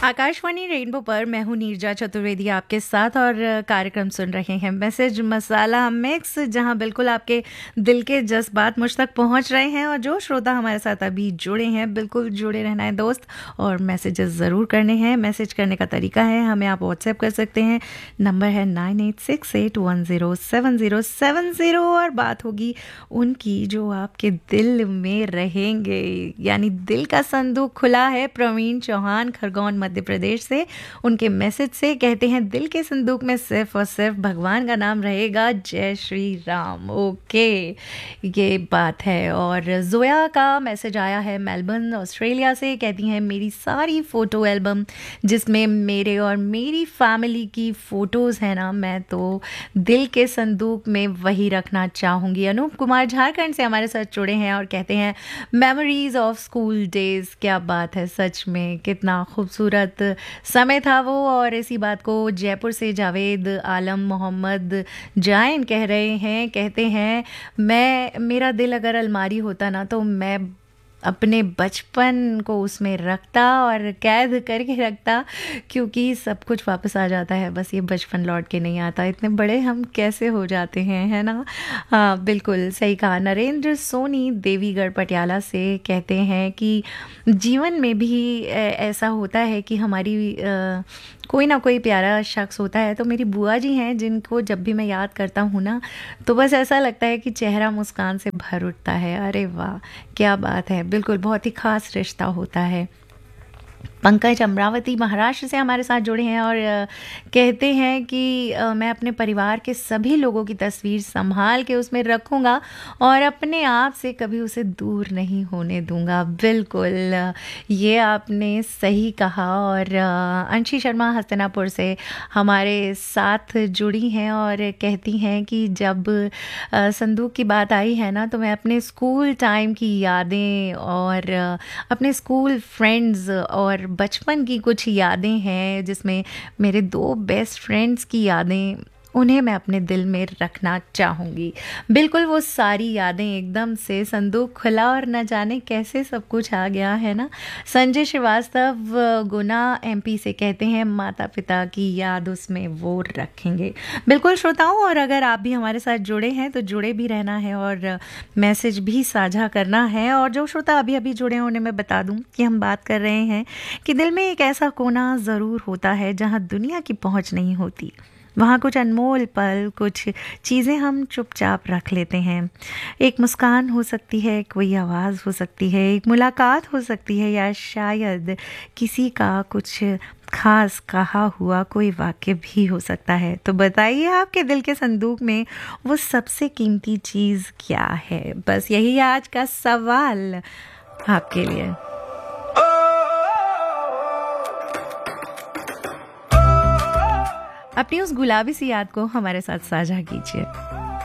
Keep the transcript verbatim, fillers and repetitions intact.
Akashvani rainbow पर मैं हूं नीरजा चतुर्वेदी आपके साथ और कार्यक्रम सुन रहे हैं मैसेज मसाला मिक्स, जहां बिल्कुल आपके दिल के जज्बात मुझ तक पहुंच रहे हैं। और जो श्रोता हमारे साथ अभी जुड़े हैं, बिल्कुल जुड़े रहना है दोस्त, और मैसेजेस ज़रूर करने हैं। मैसेज करने का तरीका है, हमें आप व्हाट्सएप कर सकते हैं, नंबर है nine eight six eight one zero seven zero seven zero. और बात होगी उनकी जो आपके दिल में रहेंगे, यानी दिल का संदूक खुला है। प्रवीण चौहान खरगोन मध्य प्रदेश से, उनके मैसेज से कहते हैं दिल के संदूक में सिर्फ और सिर्फ भगवान का नाम रहेगा, जय श्री राम। ओके, ये बात है। और जोया का मैसेज आया है मेलबर्न ऑस्ट्रेलिया से, कहती हैं मेरी सारी फ़ोटो एल्बम जिसमें मेरे और मेरी फैमिली की फ़ोटोज़ हैं ना, मैं तो दिल के संदूक में वही रखना चाहूँगी। अनूप कुमार झारखंड से हमारे साथ जुड़े हैं और कहते हैं मेमोरीज़ ऑफ स्कूल डेज़। क्या बात है, सच में कितना खूबसूरत समय था वो। और इसी बात को जयपुर से जावेद आलम मोहम्मद जाइन कह रहे हैं, कहते हैं मैं मेरा दिल अगर अलमारी होता ना, तो मैं अपने बचपन को उसमें रखता और कैद करके रखता, क्योंकि सब कुछ वापस आ जाता है, बस ये बचपन लौट के नहीं आता। इतने बड़े हम कैसे हो जाते हैं, है ना। हाँ, बिल्कुल सही कहा। नरेंद्र सोनी देवीगढ़ पटियाला से कहते हैं कि जीवन में भी ऐसा होता है कि हमारी आ, कोई ना कोई प्यारा शख्स होता है। तो मेरी बुआ जी हैं, जिनको जब भी मैं याद करता हूँ ना, तो बस ऐसा लगता है कि चेहरा मुस्कान से भर उठता है। अरे वाह, क्या बात है, बिल्कुल बहुत ही ख़ास रिश्ता होता है। पंकज अमरावती महाराष्ट्र से हमारे साथ जुड़े हैं और कहते हैं कि मैं अपने परिवार के सभी लोगों की तस्वीर संभाल के उसमें रखूँगा और अपने आप से कभी उसे दूर नहीं होने दूँगा। बिल्कुल, ये आपने सही कहा। और अंशी शर्मा हस्तिनापुर से हमारे साथ जुड़ी हैं और कहती हैं कि जब संदूक की बात आई है ना, तो मैं अपने स्कूल टाइम की यादें और अपने स्कूल फ्रेंड्स और बचपन की कुछ यादें हैं, जिसमें मेरे दो बेस्ट फ्रेंड्स की यादें, उन्हें मैं अपने दिल में रखना चाहूँगी। बिल्कुल, वो सारी यादें एकदम से संदूक खुला और न जाने कैसे सब कुछ आ गया, है ना। संजय श्रीवास्तव गुना एमपी से कहते हैं माता पिता की याद उसमें वो रखेंगे। बिल्कुल श्रोताओं, और अगर आप भी हमारे साथ जुड़े हैं तो जुड़े भी रहना है और मैसेज भी साझा करना है। और जो श्रोता अभी अभी जुड़े हैं उन्हें मैं बता दूं कि हम बात कर रहे हैं कि दिल में एक ऐसा कोना ज़रूर होता है जहाँ दुनिया की पहुँच नहीं होती। वहाँ कुछ अनमोल पल, कुछ चीज़ें हम चुपचाप रख लेते हैं। एक मुस्कान हो सकती है, कोई आवाज़ हो सकती है, एक मुलाकात हो सकती है, या शायद किसी का कुछ खास कहा हुआ कोई वाक्य भी हो सकता है। तो बताइए, आपके दिल के संदूक में वो सबसे कीमती चीज़ क्या है? बस यही आज का सवाल आपके लिए। अपनी उस गुलाबी सी याद को हमारे साथ साझा कीजिए।